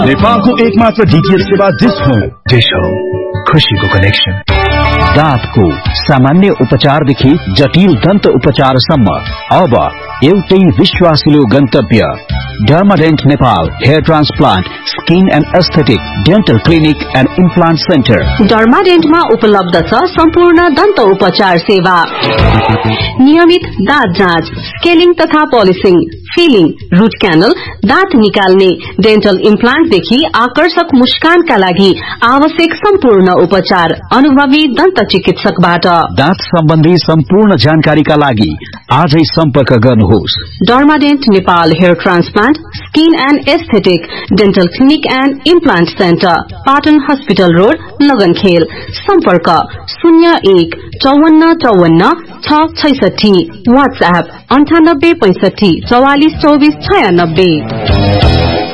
नेपालको एकमात्र डीटीएच सेवा डिश होम खुशीको कनेक्सन। दाँतको सामान्य उपचारदेखि जटिल दन्त उपचारसम्म अब एउटै विश्वासिलो गन्तव्य डर्माडेन्ट Nepal hair transplant skin and aesthetic dental clinic and implant centre. डर्माडेन्टमा उपलब्ध छ सम्पूर्ण दन्त उपचार सेवा, नियमित दाँत जाँच, स्केलिङ तथा पोलिसिङ, फिलिङ, रूट क्यानल, दाँत निकाल्ने, डेन्टल इम्प्लान्टदेखि आकर्षक मुस्कानका लागि आवश्यक सम्पूर्ण उपचार अनुभवी दन्त चिकित्सकबाट। दाँत सम्बन्धी सम्पूर्ण जानकारीका लागि आजै सम्पर्क गर्नुहोस्। डर्माडेन्ट Nepal hair transplant skin and aesthetic dental clinic and implant centre, Patan hospital road, लगनखेल। सम्पर्क 01 54 54 666, वाट्सएप 98 65 44 24 96।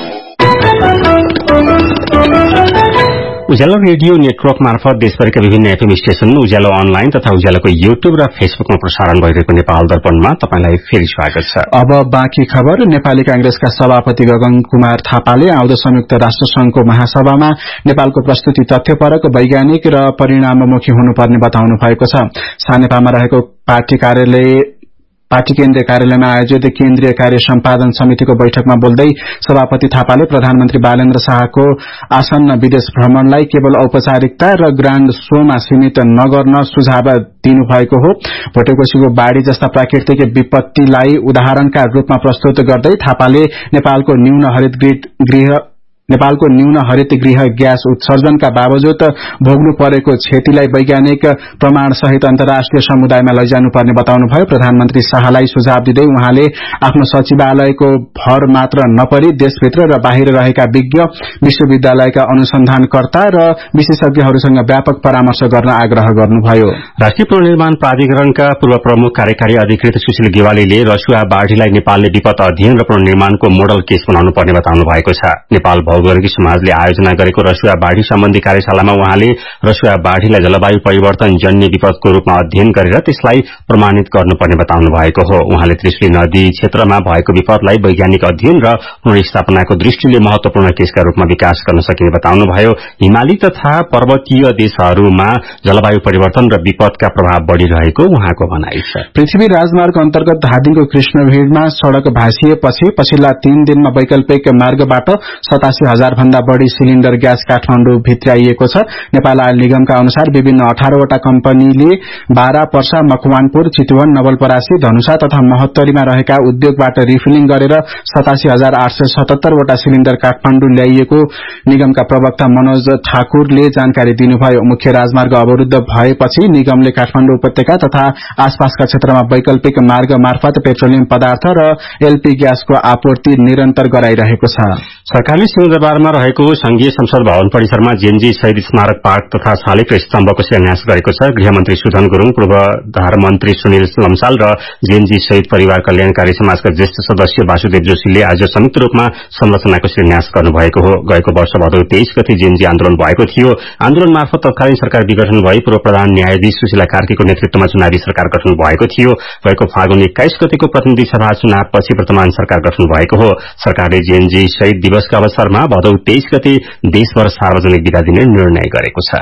उज्यालो रेडियो नेटवर्क मार्फत देशभरिका विभिन्न एफएम स्टेशन, उज्यालो अनलाइन तथा उज्यालोको युट्युब र फेसबुकमा प्रसारण भइरहेको नेपाल दर्पणमा तपाईलाई फेरि स्वागत छ। अब बाँकी खबर। नेपाली कांग्रेसका सभापति गगन कुमार थापाले आउँदो संयुक्त राष्ट्र संघको महासभामा नेपालको प्रस्तुति तथ्यपरक, वैज्ञानिक र परिणाममुखी हुनुपर्ने बताउनु भएको छ। सानेपामा रहेको पार्टी केन्द्रीय कार्यालयमा आयोजित केन्द्रीय कार्य सम्पादन समितिको बैठकमा बोल्दै सभापति थापाले प्रधानमन्त्री बालेन्द्र शाहको आसन्न विदेश भ्रमणलाई केवल औपचारिकता र ग्राण्ड शोमा सीमित नगर्न सुझाव दिनुभएको हो। भोटेकोशीको बाढ़ी जस्ता प्राकृतिक विपत्तिलाई उदाहरणका रूपमा प्रस्तुत गर्दै थापाले नेपालको न्यून हरित गृह ग्यास उत्सर्जनका बावजुद भोग्नु परेको क्षतिलाई वैज्ञानिक प्रमाण सहित अन्तर्राष्ट्रिय समुदायमा लैजानुपर्ने बताउनुभयो। प्रधानमन्त्री शाहलाई सुझाव दिँदै उहाँले आफ्नो सचिवालयको भर मात्र नपरी देशभित्र र बाहिर रहेका विज्ञ, विश्वविद्यालयका अनुसन्धानकर्ता र विशेषज्ञहरूसँग व्यापक परामर्श गर्न आग्रह गर्नुभयो। राष्ट्रिय पुनर्निर्माण प्राधिकरणका पूर्व प्रमुख कार्यकारी अधिकृत सुशील गेवालीले रसुवा बाढ़ीलाई नेपालले विपद अध्ययन र पुनर्निर्माणको मोडल केस बनाउनु पर्ने बताउनु भएको छ। नेपाल भौगोलिक समाजले आयोजना गरेको रसुवा बाढ़ी सम्बन्धी कार्यशालामा उहाँले रसुवा बाढ़ीलाई जलवायु परिवर्तन जन्य विपदको रूपमा अध्ययन गरेर त्यसलाई प्रमाणित गर्नुपर्ने बताउनु भएको हो। उहाँले त्रिशुली नदी क्षेत्रमा भएको विपदलाई वैज्ञानिक अध्ययन र पुनर्स्थापनाको दृष्टिले महत्वपूर्ण केसका रूपमा विकास गर्न सकिने बताउनुभयो। हिमाली तथा पर्वतीय देशहरूमा जलवायु परिवर्तन र विपदका प्रभाव बढ़िरहेको उहाँको भनाइ छ। पृथ्वी राजमार्ग अन्तर्गत धादिङको कृष्णभिडमा सड़क भाँसिएपछि पछिल्ला 3 दिनमा वैकल्पिक मार्गबाट 87,000 भन्दा बढ़ी सिलिण्डर ग्यास काठमाण्डु भित्र्याइएको छ। नेपाल आयल निगमका अनुसार विभिन्न 18 वटा कम्पनीले बारा, पर्सा, मकवानपुर, चितवन, नवलपरासी, धनुषा तथा महोत्तरीमा रहेका उद्योगबाट रिफिलिङ गरेर 87,877 वटा सिलिण्डर काठमाण्डु ल्याइएको निगमका प्रवक्ता मनोज ठाकुरले जानकारी दिनुभयो। मुख्य राजमार्ग अवरूद्ध भएपछि निगमले काठमाण्डु उपत्यका तथा आसपासका क्षेत्रमा वैकल्पिक मार्ग मार्फत पेट्रोलियम पदार्थ र एलपी ग्यासको आपूर्ति निरन्तर गराइरहेको छ। सरकारले सिंहदरबारमा रहेको संघीय संसद भवन परिसरमा जेएनजी शहीद स्मारक पार्क तथा शालिग्राम स्तम्भको शिलान्यास गरेको छ। गृहमन्त्री सुधन गुरूङ, पूर्वाधार मन्त्री सुनिल लम्साल र जेएनजी शहीद परिवार कल्याणकारी समाजका ज्येष्ठ सदस्य वासुदेव जोशीले आज संयुक्त रूपमा संरचनाको शिलान्यास गर्नुभएको हो। गएको वर्ष भदौ 23 गते जेएनजी आन्दोलन भएको थियो। आन्दोलन मार्फत तत्कालीन सरकार विघटन भई पूर्व प्रधान न्यायाधीश सुशीला कार्कीको नेतृत्वमा चुनावी सरकार गठन भएको थियो। गएको फागुन 21 गतेको प्रतिनिधि सभा चुनावपछि वर्तमान सरकार गठन भएको हो। सरकारले जेएनजी शहीद दिवसका अवसरमा भदौ 23 गते देशभर सार्वजनिक बिदा दिने निर्णय गरेको छ।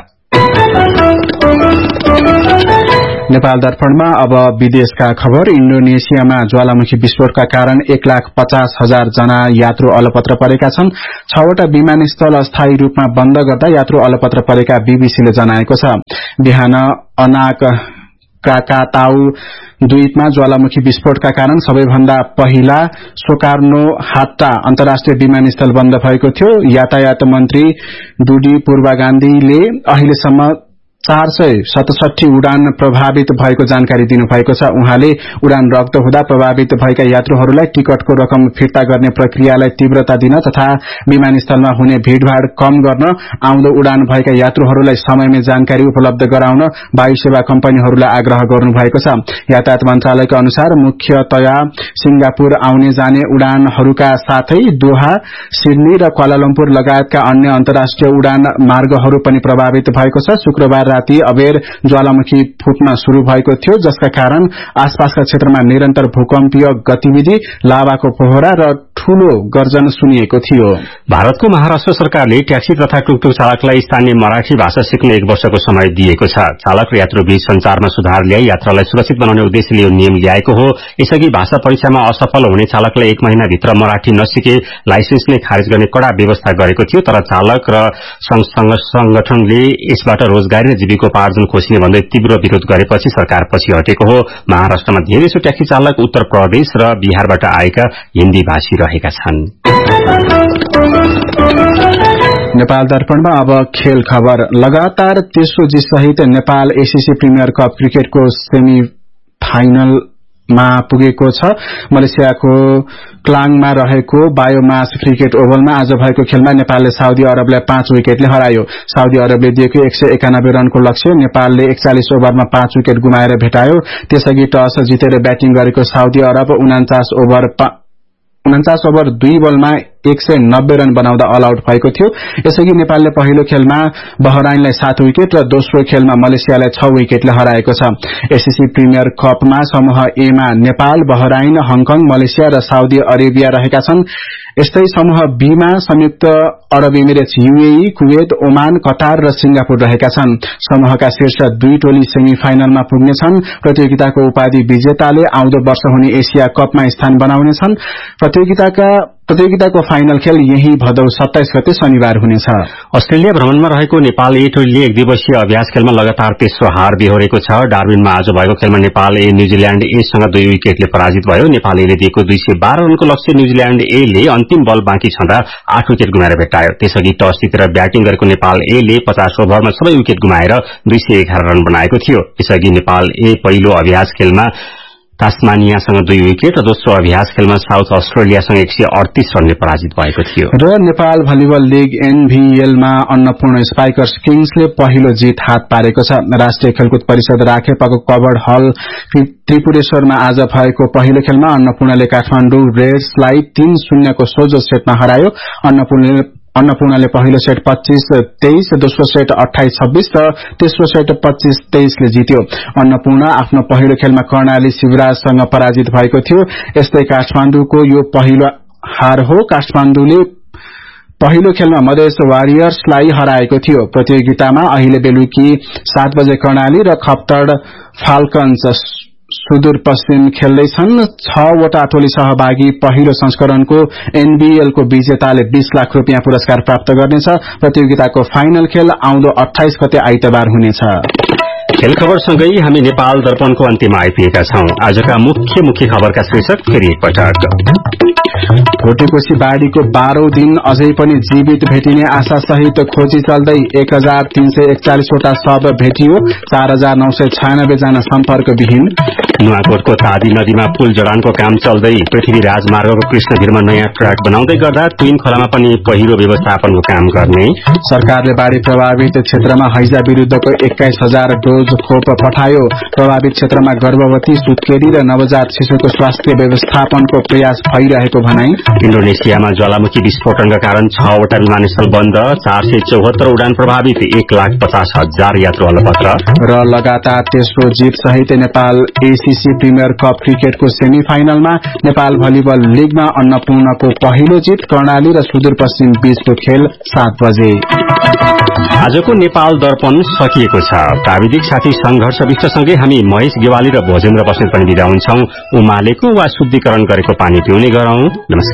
नेपाल दर्पणमा अब विदेशका खबर। इन्डोनेसियामा ज्वालामुखी विस्फोटका कारण 1,50,000 जना यात्रु अलपत्र परेका छन्। 6 वटा विमानस्थल अस्थायी रूपमा बन्द गर्दा यात्रु अलपत्र परेका बीबीसीले जनाएको छ। बिहान अनाक क्राकाताउ द्वीपमा ज्वालामुखी विस्फोटका कारण सबैभन्दा पहिला सोकार्नो हाट्टा अन्तर्राष्ट्रिय विमानस्थल बन्द भएको थियो। यातायात मन्त्री डुडी पूर्वागान्धीले अहिलेसम्म 467 उडान प्रभावित भएको जानकारी दिनुभएको छ। उहाँले उडान रद्द हुँदा प्रभावित भएका यात्रुहरूलाई टिकटको रकम फिर्ता गर्ने प्रक्रियालाई तीव्रता दिन तथा विमानस्थलमा हुने भीड़भाड़ कम गर्न आउँदो उडान भएका यात्रुहरूलाई समयमै जानकारी उपलब्ध गराउन वायु सेवा कम्पनीहरूलाई आग्रह गर्नुभएको छ। यातायात मन्त्रालयका अनुसार मुख्यतया सिंगापुर आउने जाने उडानहरूका साथै दोहा, सिडनी र क्वालालम्पुर लगायतका अन्य अन्तर्राष्ट्रिय उडान मार्गहरू पनि प्रभावित भएको छ। शुक्रबार राति अबेर ज्वालामुखी फुट्न शुरू भएको थियो, जसका कारण आसपासका क्षेत्रमा निरन्तर भूकम्पीय गतिविधि, लाभाको फोहरा र ठूलो गर्जन सुनिएको थियो। भारतको महाराष्ट्र सरकारले ट्याक्सी तथा टुकटुक चालकलाई स्थानीय मराठी भाषा सिक्न 1 वर्षको समय दिएको छ। चालक र यात्रुबीच संचारमा सुधार ल्याई यात्रालाई सुरक्षित बनाउने उद्देश्यले यो नियम ल्याएको हो। यसअघि भाषा परीक्षामा असफल हुने चालकलाई 1 महिनाभित्र मराठी नसिके लाइसेन्स नै खारेज गर्ने कड़ा व्यवस्था गरेको थियो, तर चालक र संगठनले यसबाट रोजगारी र जीविकोपार्जन खोजिने भन्दै तीव्र विरोध गरेपछि सरकार पछि हटेको हो। महाराष्ट्रमा धेरैसो ट्याक्सी चालक उत्तर प्रदेश र बिहारबाट आएका हिन्दी भाषी रहेका छन्। नेपाल दर्पणमा अब खेल खबर। लगातार तेस्रो जितसहित नेपाल एसीसी प्रिमियर कप क्रिकेटको सेमी फाइनलमा पुगेको छ। मलेसियाको क्लाङमा रहेको बायोमास क्रिकेट ओभलमा आज भएको खेलमा नेपालले साउदी अरबलाई 5 विकेटले हरायो। साउदी अरबले दिएको 191 रनको लक्ष्य नेपालले 41 ओभरमा 5 विकेट गुमाएर भेटायो। त्यसअघि टस जितेर ब्याटिङ गरेको साउदी अरब 49 ओभर 2 बलमा 190 रन बनाउँदा अल आउट भएको थियो। यसअघि नेपालले पहिलो खेलमा बहराइनलाई 7 विकेट र दोस्रो खेलमा मलेसियालाई 6 विकेटले हराएको छ। एसीसी प्रिमियर कपमा समूह ए मा नेपाल, बहराइन, हङकङ, मलेसिया र साउदी अरेबिया रहेका छन्। यस्तै समूह बी मा संयुक्त अरब emirates, UAE, Kuwait, Oman, Qatar र सिंगापुर रहेका छन्। समूहका शीर्ष 2 टोली सेमी फाइनलमा पुग्नेछन्। प्रतियोगिताको उपाधि विजेताले आउँदो वर्ष हुने एशिया कपमा स्थान बनाउनेछन्। प्रतियोगिताको फाइनल खेल यही भदौ 27 गते शनिबार हुनेछ। अस्ट्रेलिया भ्रमणमा रहेको नेपाल ए टोलीले 1 दिवसीय अभ्यास खेलमा लगातार तेस्रो हार बेहोरेको छ। डार्बिनमा आज भएको खेलमा नेपाल ए न्यूजील्याण्ड ए सँग 2 विकेटले पराजित भयो। नेपाल एले दिएको 212 रनको लक्ष्य न्यूजील्याण्ड एले अन्तिम बल बाँकी छँदा 8 विकेट गुमाएर भेटायो। त्यसअघि टस जितेर ब्याटिङ गरेको नेपाल एले 50 ओभरमा सबै विकेट गुमाएर 211 रन बनाएको थियो। यसअघि नेपाल ए पहिलो अभ्यास खेलमा तास्मानियासँग 2 विकेट र दोस्रो अभ्यास खेलमा साउथ अस्ट्रेलियासँग 138 रनले पराजित भएको थियो। र Nepal volleyball league एनभीएलमा Annapurna Spikers किङ्सले पहिलो जित हात पारेको छ। राष्ट्रिय खेलकुद परिषद राखेपाको कभर्ड हल त्रिपुरेश्वरमा आज भएको पहिलो खेलमा अन्नपूर्णले काठमाडौँ रेड्सलाई 3-0 को सोझो सेटमा हरायो। अन्नपूर्णले पहिलो सेट 25-23, दोस्रो सेट 28-26 र तेस्रो सेट 25-23 ले जित्यो। अन्नपूर्ण आफ्नो पहिलो खेलमा कर्णाली शिवराजसँग पराजित भएको थियो। यस्तै काठमाडौँको यो पहिलो हार हो। काठमाडौँले पहिलो खेलमा मधेस वारियर्सलाई हराएको थियो। प्रतियोगितामा अहिले बेलुकी 7 बजे कर्णाली र खप्तड फाल्कन्स सुदूरपश्चिम खेल्दैछन्। 6 वटा टोली सहभागी पहिलो संस्करणको एनबीएलको विजेताले 20 लाख रुपियाँ पुरस्कार प्राप्त गर्नेछ। प्रतियोगिताको फाइनल खेल आउँदो 28 गते आइतबार हुनेछ। खेल खबरसँगै हामी नेपाल दर्पणको अन्त्यमा आइपुगेका छौं। आजका मुख्य खबरका शीर्षक फेरि एकपटक। भोटेकोशी बाढ़ीको 12औं दिन अझै पनि जीवित भेटिने आशा सहित खोजी चल्दै 1341 वटा शव भेटियो। 4996 जना सम्पर्कविहीन। नुवाकोटको तादी नदीमा पुल जडानको काम चल्दै पृथ्वी राजमार्गको कृष्णगिरमा नयाँ ट्र्याक बनाउँदै गर्दा ट्विन खोलामा पनि पहिरो व्यवस्थापनको काम गर्ने। सरकारले बाढ़ी प्रभावित क्षेत्रमा हैजा विरूद्धको 21,000 डोज खोप पठायो। प्रभावित क्षेत्रमा गर्भवती, सुत्केरी र नवजात शिशुको स्वास्थ्य व्यवस्थापनको प्रयास भइरहेको भनाई। इन्डोनेसियामा ज्वालामुखी विस्फोटनका कारण 6 वटा विमानस्थल बन्द, 474 उडान प्रभावित, 1,50,000 यात्रु अलपत्र। र लगातार तेस्रो जित सहित नेपाल एसीसी प्रिमियर कप क्रिकेटको सेमी फाइनलमा नेपाल भलिबल लीगमा अन्नपूर्णको पहिलो जित। कर्णाली र सुदूरपश्चिम बीचको खेल 7 बजे। आजको नेपाल दर्पण सकिएको छ। प्राविधिक साथी संघर्ष विष्टसँगै हामी महेश गेवाली र भोजेन्द्र बस्नेत पनि बिदा हुन्छौं। उमालेको वा शुद्धिकरण गरेको पानी पिउने गरौं। नमस्कार।